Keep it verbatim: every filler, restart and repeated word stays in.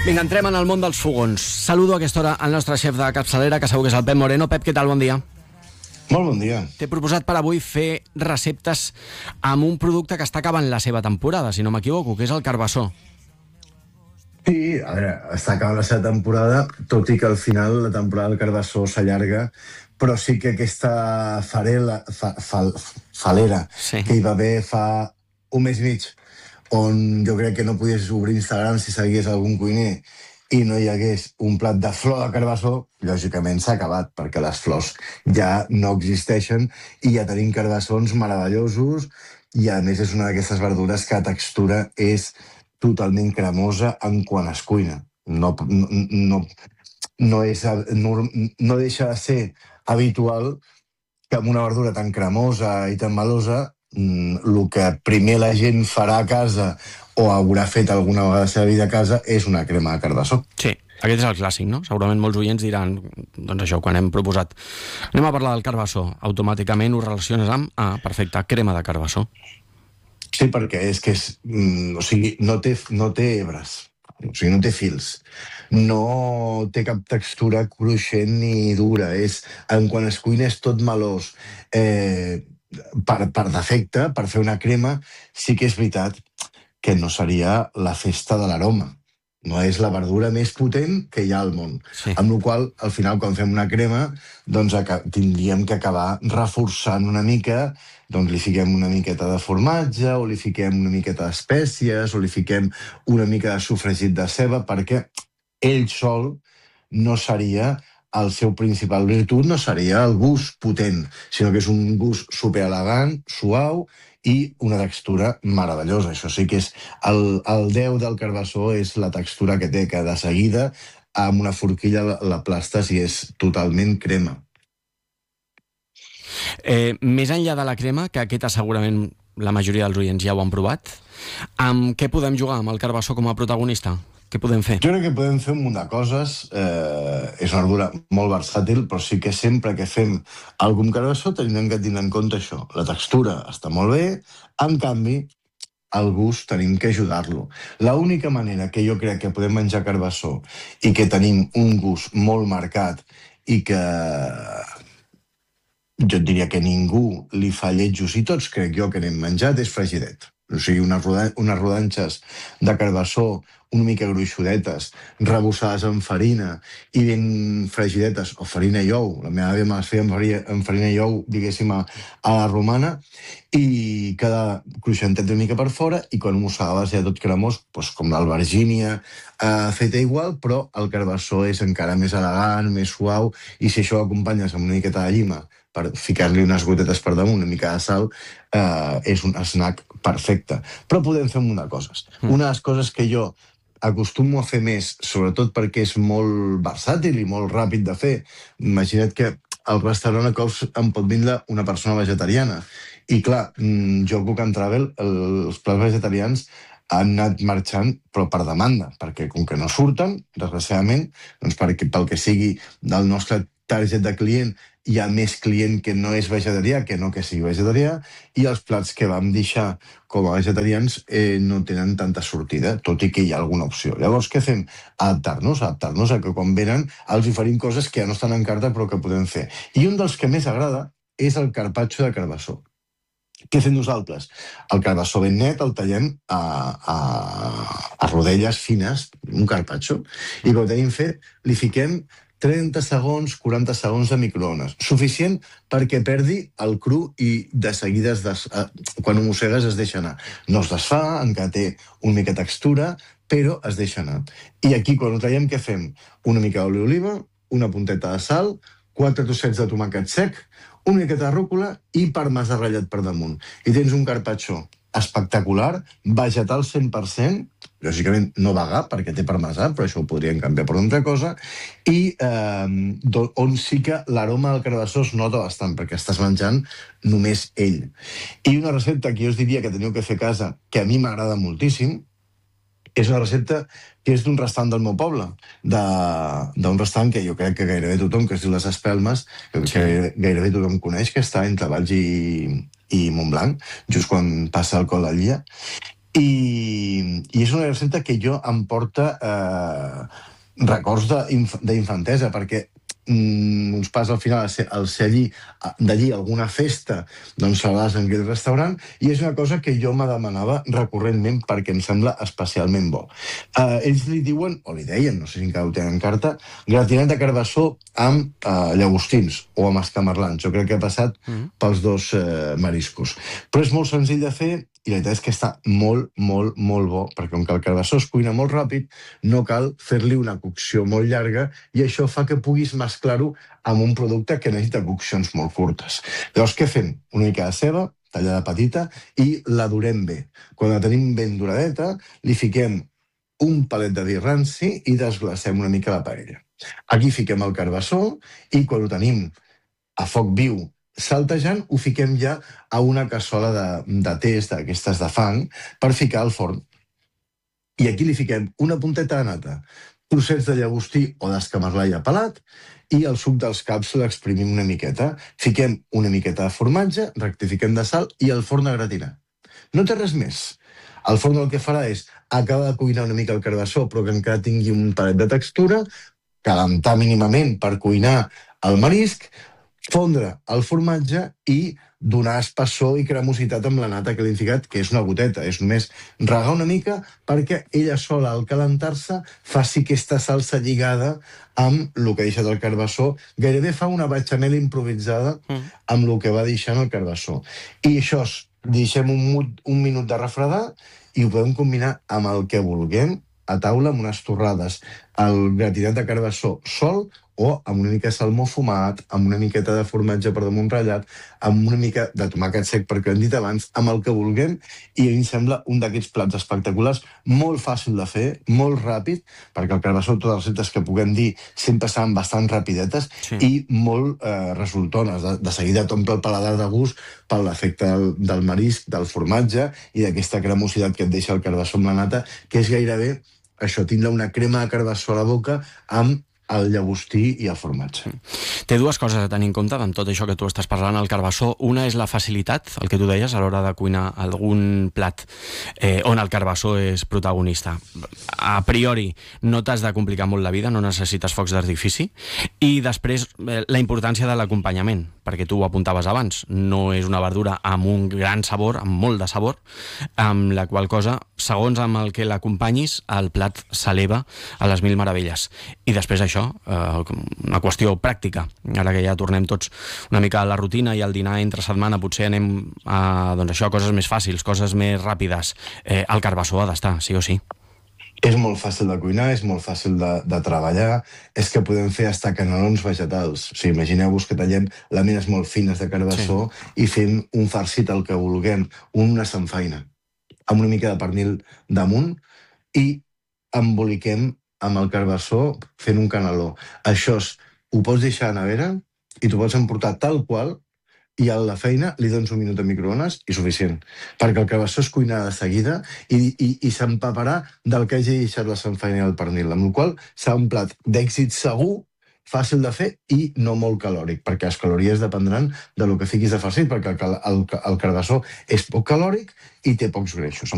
Vinga, entrem en el món dels fogons. Saludo a aquesta hora al nostre xef de capçalera, que segur que és el Pep Moreno. Pep, què tal? Bon dia. Molt bon dia. T'he proposat per avui fer receptes amb un producte que està acabant la seva temporada, si no m'equivoco, que és el carbassó. Sí, a veure, està acabant la seva temporada, tot i que al final la temporada del carbassó s'allarga, però sí que aquesta farela, fa, fal, falera Sí. que hi va haver fa un mes i mig, on jo crec que no podies obrir Instagram si seguies algun cuiner i no hi hagués un plat de flor de carbassó, lògicament s'ha acabat, perquè les flors ja no existeixen i ja tenim carbassons meravellosos, i a més és una d'aquestes verdures que la textura és totalment cremosa en quan es cuina. No, no, no, no, és, no, no deixa de ser habitual que amb una verdura tan cremosa i tan melosa, el que primer la gent farà a casa o haurà fet alguna vegada a la seva vida a casa és una crema de carbassó. Sí, aquest és el clàssic, no? Segurament molts oients diran, doncs això, quan hem proposat anem a parlar del carbassó, automàticament ho relaciones amb, ah, perfecte, crema de carbassó. Sí, perquè és que és, mm, o sigui, no té, no té hebres, o sigui, no té fils, no té cap textura cruixent ni dura, és, en quan es cuina és tot melós. Eh, per, per defecte, per fer una crema, sí que és veritat que no seria la festa de l'aroma. No és la verdura més potent que hi ha al món. Sí. Amb la qual cosa, al final, quan fem una crema, doncs tindríem que acabar reforçant una mica, doncs li fiquem una miqueta de formatge, o li fiquem una miqueta d'espècies, o li fiquem una mica de sofregit de ceba, perquè ell sol no seria el seu principal virtut, no seria el gust potent, sinó que és un gust superelegant, suau, i una textura meravellosa. Això sí que és el, el deu del carbassó, és la textura que té, que de seguida amb una forquilla la, la plastes i és totalment crema. Eh, més enllà de la crema, que aquesta segurament la majoria dels oients ja ho han provat, amb què podem jugar amb el carbassó com a protagonista? Què podem fer? Jo crec que podem fer un munt de coses. Eh, és una verdura molt versàtil, però sí que sempre que fem algun carbassó tenim que tenir en compte això. La textura està molt bé, en canvi, el gust tenim que ajudar-lo. L'única manera que jo crec que podem menjar carbassó i que tenim un gust molt marcat i que jo et diria que ningú li fa lletjos i tots crec jo que n'hem menjat és fregidet. O sigui, unes, rodan unes rodanxes de carbassó una mica gruixudetes, rebossades en farina i ben fregidetes, o farina i ou. La meva àvia me les feia amb farina, amb farina i ou, diguéssim, a, a la romana, i cada cruixentet una mica per fora, i quan ho mossegaves ja tot cremós, doncs com l'albergínia eh, feta igual, però el carbassó és encara més elegant, més suau, i si això ho acompanyes amb una miqueta de llima, per ficar-li unes gotetes per damunt, una mica de sal, eh, és un snack perfecte. Però podem fer un munt de coses. Mm. Una de les coses que jo acostumo a fer més, sobretot perquè és molt versàtil i molt ràpid de fer. Imagina't que al restaurant a cops em pot vindre una persona vegetariana. I clar, jo puc entrar bé, els plats vegetarians han anat marxant, però per demanda, perquè com que no surten, desgraciadament, doncs perquè, pel que sigui del nostre target de client, hi ha més client que no és vegetarià que no que sigui vegetarià, i els plats que vam deixar com a vegetarians eh, no tenen tanta sortida, tot i que hi ha alguna opció. Llavors, què fem? Adaptar-nos, adaptar-nos a que quan venen els oferim coses que ja no estan en carta però que podem fer. I un dels que més agrada és el carpaccio de carbassó. Què fem nosaltres? El carbassó ben net el tallem a, a, a rodelles fines, un carpaccio, i quan ho tenim fet li fiquem trenta segons, quaranta segons de microones. Suficient perquè perdi el cru i de seguida, es des... quan ho mossegues, es deixa anar. No es desfà, encara té una mica textura, però es deixa anar. I aquí, quan ho traiem, què fem? Una mica d'oli d'oliva, una punteta de sal, quatre trossets de tomàquet sec, una miqueta de rúcula i parmesà ratllat per damunt. I tens un carpaccio espectacular, vegetal cent per cent, lògicament no vegà perquè té parmesà, però això ho podríem canviar per una altra cosa, i eh, on sí que l'aroma del carbassó es nota bastant, perquè estàs menjant només ell. I una recepta que jo us diria que teniu que fer a casa, que a mi m'agrada moltíssim, és una recepta que és d'un restaurant del meu poble, d'un restaurant que jo crec que gairebé tothom, que es diu Les Espelmes, que gairebé tothom coneix, que està entre Valls i, i Montblanc, just quan passa el Coll del Llia. I, i és una recepta que jo em porta eh, records d'infantesa, perquè mm, uns pas al final al ser allí, d'allí alguna festa, doncs celebrades en aquell restaurant, i és una cosa que jo me demanava recurrentment perquè em sembla especialment bo. Eh, ells li diuen, o li deien, no sé si encara ho tenen en carta, gratinet de carbassó amb eh, llagostins o amb escamarlans. Jo crec que ha passat mm. pels dos eh, mariscos. Però és molt senzill de fer i la veritat és que està molt, molt, molt bo, perquè com que el carbassó es cuina molt ràpid, no cal fer-li una cocció molt llarga i això fa que puguis mesclar-ho amb un producte que necessita coccions molt curtes. Llavors, què fem? Una mica de ceba, tallada petita, i la durem bé. Quan la tenim ben duradeta, li fiquem un palet de vi ranci i desglacem una mica la paella. Aquí fiquem el carbassó i quan ho tenim a foc viu saltejant, ho fiquem ja a una cassola de, de test, d'aquestes de fang, per ficar al forn. I aquí li fiquem una punteta de nata, trossets de llagostí o d'escamarlalla pelat, i el suc dels caps l'exprimim una miqueta. Fiquem una miqueta de formatge, rectifiquem de sal i el forn a gratinar. No té res més. El forn el que farà és acabar de cuinar una mica el carbassó, però que encara tingui un palet de textura, calentar mínimament per cuinar el marisc, fondre el formatge i donar espessor i cremositat amb la nata que li hem ficat, que és una goteta, és només regar una mica perquè ella sola, al calentar-se, faci aquesta salsa lligada amb el que ha deixat el carbassó. Gairebé fa una bechamel improvisada amb el que va deixant el carbassó. I això deixem un, un minut de refredar i ho podem combinar amb el que vulguem a taula, amb unes torrades, el gratinet de carbassó sol o amb una mica de salmó fumat, amb una miqueta de formatge per damunt ratllat, amb una mica de tomàquet sec, perquè ho hem dit abans, amb el que vulguem, i a mi em sembla un d'aquests plats espectaculars, molt fàcil de fer, molt ràpid, perquè el carbassó, totes les receptes que puguem dir, sempre seran bastant rapidetes sí. i molt eh, resultones. De, de seguida t'omple el paladar de gust per l'efecte del, del marisc, del formatge i d'aquesta cremositat que et deixa el carbassó amb la nata, que és gairebé això, tindre una crema de carbassó a la boca amb el llagostí i el formatge. Té dues coses a tenir en compte amb tot això que tu estàs parlant, el carbassó. Una és la facilitat, el que tu deies, a l'hora de cuinar algun plat eh, on el carbassó és protagonista. A priori no t'has de complicar molt la vida, no necessites focs d'artifici, i després eh, la importància de l'acompanyament, perquè tu ho apuntaves abans, no és una verdura amb un gran sabor, amb molt de sabor, amb la qual cosa, segons amb el que l'acompanyis, el plat s'eleva a les mil meravelles. I després això, una qüestió pràctica, ara que ja tornem tots una mica a la rutina i al dinar entre setmana potser anem a doncs això, coses més fàcils, coses més ràpides. Eh, el carbassó ha d'estar, sí o sí. És molt fàcil de cuinar, és molt fàcil de, de treballar, és que podem fer hasta canelons vegetals. O sigui, imagineu-vos que tallem làmines molt fines de carbassó sí. i fem un farcit el que vulguem, una samfaina, amb una mica de pernil damunt i emboliquem amb el carbassó fent un caneló. Això ho pots deixar a nevera i t'ho pots emportar tal qual i a la feina li dones un minut de microones i suficient. Perquè el carbassó es cuinarà de seguida i, i, i s'empaparà del que hagi deixat la samfaina i el pernil, amb el qual serà un plat d'èxit segur, fàcil de fer i no molt calòric, perquè les calories dependran de lo que fiquis de farcit, perquè el, el, el carbassó és poc calòric i té pocs greixos.